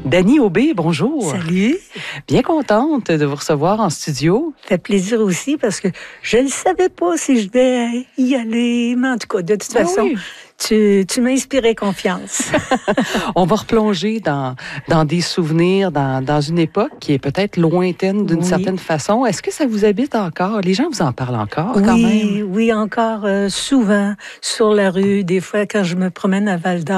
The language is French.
Dany Aubé, bonjour. Salut. Bien contente de vous recevoir en studio. Ça fait plaisir aussi parce que je ne savais pas si je devais y aller. Mais en tout cas, de toute façon, oui. tu m'as inspiré confiance. On va replonger dans des souvenirs, dans une époque qui est peut-être lointaine d'une certaine façon. Est-ce que ça vous habite encore? Les gens vous en parlent encore quand même? Oui, encore souvent sur la rue. Des fois, quand je me promène à Val-d'Or,